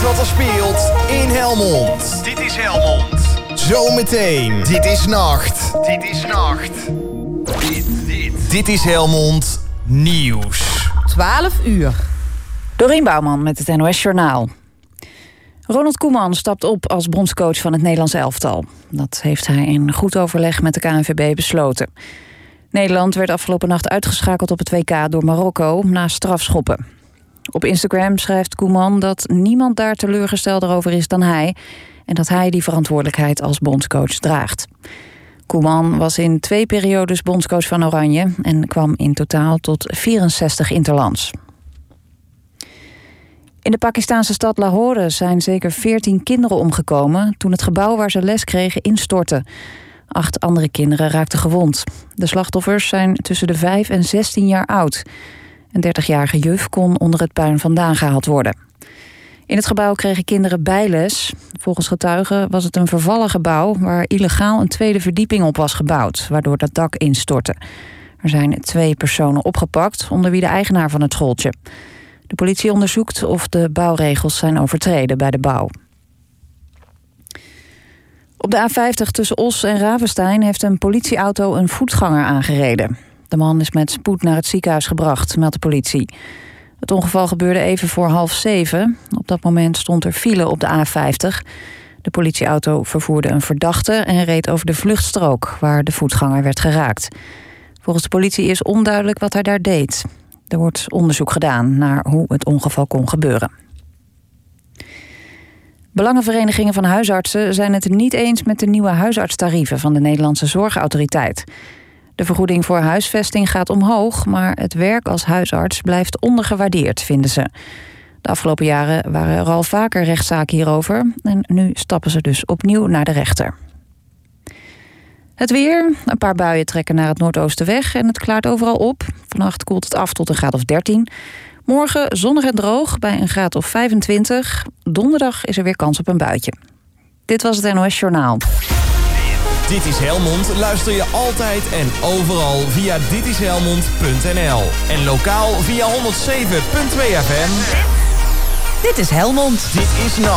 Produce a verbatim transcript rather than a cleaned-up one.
wat er speelt in Helmond. Dit is Helmond. Zometeen. Dit is Nacht. Dit is Nacht. Dit, dit. Dit is Helmond Nieuws. twaalf uur. Dorien Bouwman met het N O S Journaal. Ronald Koeman stapt op als bondscoach van het Nederlands elftal. Dat heeft hij in goed overleg met de K N V B besloten. Nederland werd afgelopen nacht uitgeschakeld op het W K door Marokko na strafschoppen. Op Instagram schrijft Koeman dat niemand daar teleurgestelder over is dan hij en dat hij die verantwoordelijkheid als bondscoach draagt. Koeman was in twee periodes bondscoach van Oranje en kwam in totaal tot vierenzestig interlands. In de Pakistanse stad Lahore zijn zeker veertien kinderen omgekomen toen het gebouw waar ze les kregen instortte. Acht andere kinderen raakten gewond. De slachtoffers zijn tussen de vijf en zestien jaar oud. Een dertigjarige juf kon onder het puin vandaan gehaald worden. In het gebouw kregen kinderen bijles. Volgens getuigen was het een vervallen gebouw waar illegaal een tweede verdieping op was gebouwd, waardoor dat dak instortte. Er zijn twee personen opgepakt, onder wie de eigenaar van het schooltje. De politie onderzoekt of de bouwregels zijn overtreden bij de bouw. Op de A vijftig tussen Os en Ravenstein heeft een politieauto een voetganger aangereden. De man is met spoed naar het ziekenhuis gebracht, meldt de politie. Het ongeval gebeurde even voor half zeven. Op dat moment stond er file op de A vijftig. De politieauto vervoerde een verdachte en reed over de vluchtstrook, waar de voetganger werd geraakt. Volgens de politie is onduidelijk wat hij daar deed. Er wordt onderzoek gedaan naar hoe het ongeval kon gebeuren. Belangenverenigingen van huisartsen zijn het niet eens met de nieuwe huisartstarieven van de Nederlandse Zorgautoriteit. De vergoeding voor huisvesting gaat omhoog, maar het werk als huisarts blijft ondergewaardeerd, vinden ze. De afgelopen jaren waren er al vaker rechtszaken hierover en nu stappen ze dus opnieuw naar de rechter. Het weer. Een paar buien trekken naar het noordoosten weg en het klaart overal op. Vannacht koelt het af tot een graad of dertien. Morgen zonnig en droog bij een graad of vijfentwintig. Donderdag is er weer kans op een buitje. Dit was het N O S Journaal. Dit is Helmond luister je altijd en overal via dit is helmond punt n l. En lokaal via honderdzeven punt twee F M. Dit is Helmond. Dit is Nacht.